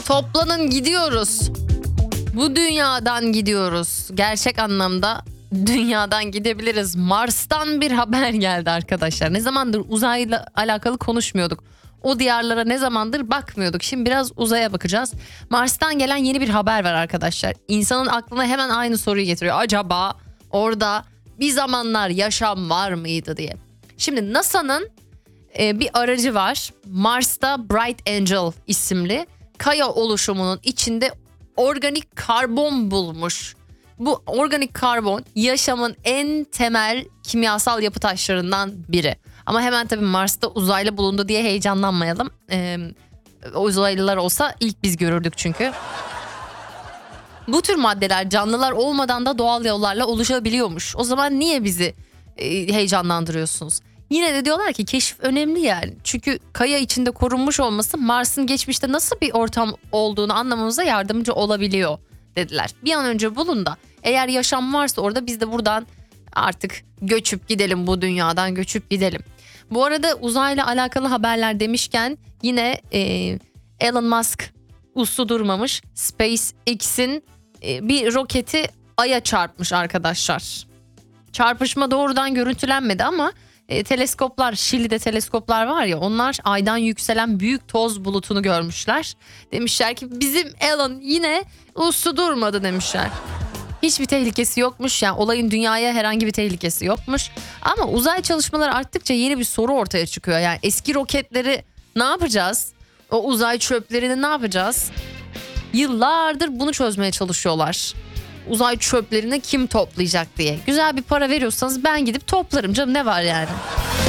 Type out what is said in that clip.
Toplanın, gidiyoruz. Bu dünyadan gidiyoruz. Gerçek anlamda dünyadan gidebiliriz. Mars'tan bir haber geldi arkadaşlar. Ne zamandır uzayla alakalı konuşmuyorduk. O diyarlara ne zamandır bakmıyorduk. Şimdi biraz uzaya bakacağız. Mars'tan gelen yeni bir haber var arkadaşlar. İnsanın aklına hemen aynı soruyu getiriyor. Acaba orada bir zamanlar yaşam var mıydı diye. Şimdi NASA'nın bir aracı var. Mars'ta Bright Angel isimli kaya oluşumunun içinde organik karbon bulmuş. Bu organik karbon yaşamın en temel kimyasal yapı taşlarından biri. Ama hemen tabii Mars'ta uzaylı bulundu diye heyecanlanmayalım. Uzaylılar olsa ilk biz görürdük çünkü. Bu tür maddeler canlılar olmadan da doğal yollarla oluşabiliyormuş. O zaman niye bizi heyecanlandırıyorsunuz? Yine de diyorlar ki keşif önemli yani. Çünkü kaya içinde korunmuş olması Mars'ın geçmişte nasıl bir ortam olduğunu anlamamıza yardımcı olabiliyor dediler. Bir an önce bulun da eğer yaşam varsa orada biz de buradan artık göçüp gidelim, bu dünyadan göçüp gidelim. Bu arada uzayla alakalı haberler demişken yine Elon Musk uslu durmamış. SpaceX'in bir roketi Ay'a çarpmış arkadaşlar. Çarpışma doğrudan görüntülenmedi ama teleskoplar, Şili'de teleskoplar var ya, onlar Ay'dan yükselen büyük toz bulutunu görmüşler. Demişler ki bizim Elon yine uslu durmadı demişler. Hiçbir tehlikesi yokmuş, yani olayın dünyaya herhangi bir tehlikesi yokmuş. Ama uzay çalışmaları arttıkça yeni bir soru ortaya çıkıyor. Yani eski roketleri ne yapacağız? O uzay çöplerini ne yapacağız? Yıllardır bunu çözmeye çalışıyorlar. Uzay çöplerini kim toplayacak diye. Güzel bir para veriyorsanız ben gidip toplarım canım, ne var yani?